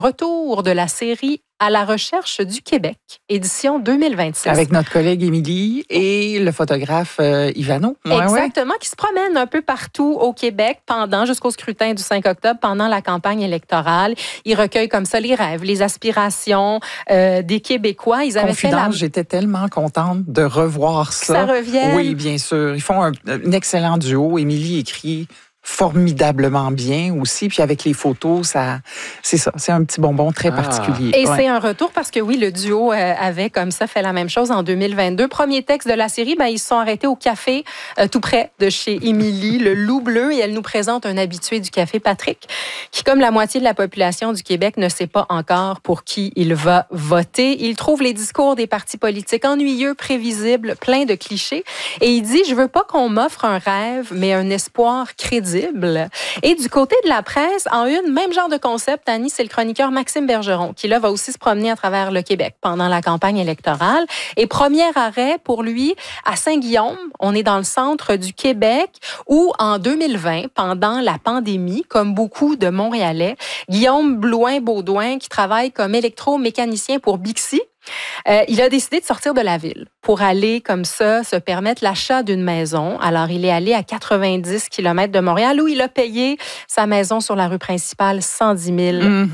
Retour de la série À la recherche du Québec, édition 2026. Avec notre collègue Émilie et le photographe Ivano. Exactement, qui se promène un peu partout au Québec jusqu'au scrutin du 5 octobre, pendant la campagne électorale. Il recueille comme ça les rêves, les aspirations des Québécois. Ils avaient j'étais tellement contente de revoir ça. Ça revienne. Oui, bien sûr. Ils font un excellent duo. Émilie écrit formidablement bien aussi, puis avec les photos, c'est un petit bonbon très particulier. Et c'est un retour parce que oui, le duo avait comme ça fait la même chose en 2022. Premier texte de la série, ils se sont arrêtés au café tout près de chez Émilie, le Loup Bleu, et elle nous présente un habitué du café, Patrick, qui, comme la moitié de la population du Québec, ne sait pas encore pour qui il va voter. Il trouve les discours des partis politiques ennuyeux, prévisibles, pleins de clichés, et il dit « Je veux pas qu'on m'offre un rêve, mais un espoir crédible. » Et du côté de la presse, en une, même genre de concept, Annie, c'est le chroniqueur Maxime Bergeron qui, là, va aussi se promener à travers le Québec pendant la campagne électorale. Et premier arrêt pour lui, à Saint-Guillaume, on est dans le centre du Québec, où en 2020, pendant la pandémie, comme beaucoup de Montréalais, Guillaume Blouin-Baudouin, qui travaille comme électromécanicien pour Bixi, il a décidé de sortir de la ville pour aller comme ça se permettre l'achat d'une maison. Alors, il est allé à 90 km de Montréal où il a payé sa maison sur la rue principale 110 000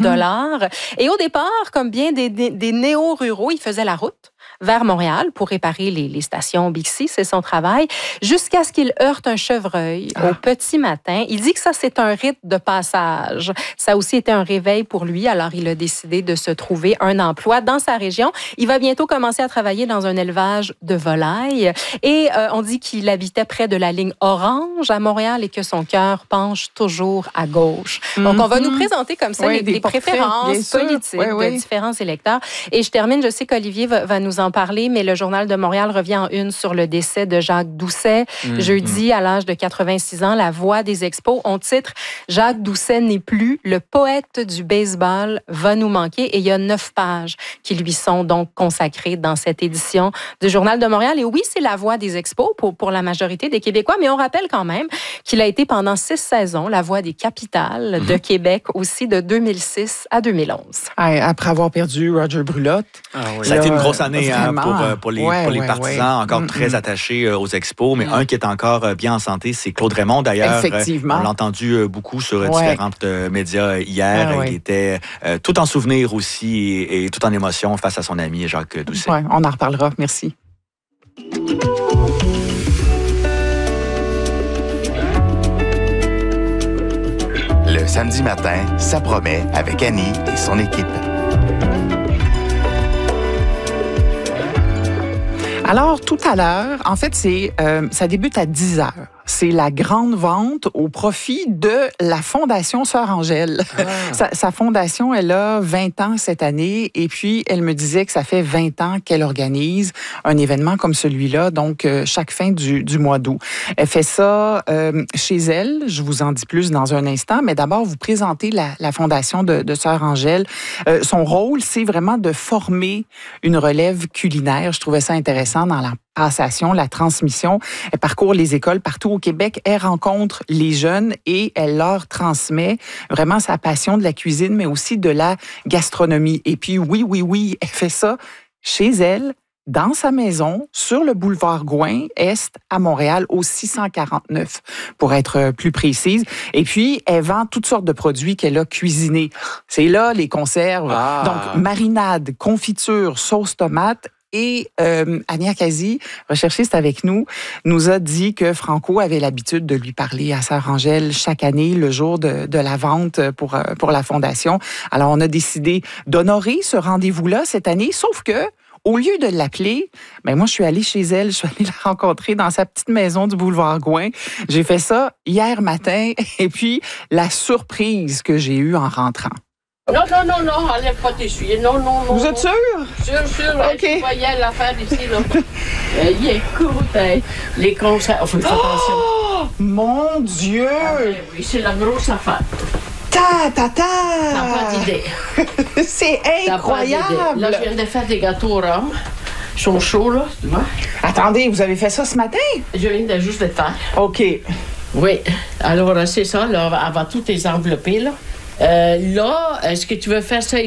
$. Et au départ, comme bien des néo-ruraux, il faisait la route vers Montréal pour réparer les stations Bixi, c'est son travail, jusqu'à ce qu'il heurte un chevreuil au petit matin. Il dit que ça, c'est un rite de passage. Ça a aussi été un réveil pour lui, alors il a décidé de se trouver un emploi dans sa région. Il va bientôt commencer à travailler dans un élevage de volailles et on dit qu'il habitait près de la ligne orange à Montréal et que son cœur penche toujours à gauche. Donc, on va nous présenter comme ça les préférences politiques de différents électeurs. Et je termine, je sais qu'Olivier va nous en parler, mais le Journal de Montréal revient en une sur le décès de Jacques Doucet. Jeudi, à l'âge de 86 ans, La Voix des Expos. On titre « Jacques Doucet n'est plus, le poète du baseball va nous manquer ». Et il y a 9 pages qui lui sont donc consacrées dans cette édition du Journal de Montréal. Et oui, c'est La Voix des Expos pour la majorité des Québécois, mais on rappelle quand même qu'il a été pendant 6 saisons la voix des capitales de Québec aussi, de 2006 à 2011. Après avoir perdu Roger Brulotte. Ça a été une grosse année pour les partisans, encore très attachés aux expos, mais un qui est encore bien en santé, c'est Claude Raymond. D'ailleurs, on l'a entendu beaucoup sur différents médias hier. Il était tout en souvenir aussi et tout en émotion face à son ami Jacques Doucet. On en reparlera. Merci. Le samedi matin, ça promet avec Annie et son équipe. Alors, tout à l'heure, en fait, ça débute à 10 heures. C'est la grande vente au profit de la Fondation Sœur Angèle. Sa fondation, elle a 20 ans cette année et puis elle me disait que ça fait 20 ans qu'elle organise un événement comme celui-là, donc chaque fin du mois d'août. Elle fait ça chez elle, je vous en dis plus dans un instant, mais d'abord, vous présentez la Fondation de Sœur Angèle. Son rôle, c'est vraiment de former une relève culinaire. Je trouvais ça intéressant dans la passation, la transmission. Elle parcourt les écoles partout au Québec. Elle rencontre les jeunes et elle leur transmet vraiment sa passion de la cuisine, mais aussi de la gastronomie. Et puis, oui, elle fait ça chez elle, dans sa maison, sur le boulevard Gouin, Est, à Montréal, au 649, pour être plus précise. Et puis, elle vend toutes sortes de produits qu'elle a cuisinés. C'est là les conserves. Donc, marinade, confiture, sauce tomate. Et Ania Kazi, recherchiste avec nous a dit que Franco avait l'habitude de lui parler à Sœur Angèle chaque année, le jour de la vente pour la Fondation. Alors, on a décidé d'honorer ce rendez-vous-là cette année, sauf que au lieu de l'appeler, moi, je suis allée chez elle, je suis allée la rencontrer dans sa petite maison du boulevard Gouin. J'ai fait ça hier matin et puis la surprise que j'ai eue en rentrant. Non, enlève pas tes souliers. Non. Vous êtes sûr? Sûr. OK. Tu voyais l'affaire ici, là. Écoute, les concerts. Il faut faire attention. Oh, mon Dieu! Oui, c'est la grosse affaire. T'as pas d'idée. C'est incroyable! Là, je viens de faire des gâteaux au rhum. Ils sont chauds, là, tu vois. Attendez, vous avez fait ça ce matin? Je viens de juste le faire. OK. Oui. Alors, c'est ça, là. Elle va tout les envelopper, là. Là, est-ce que tu veux faire ça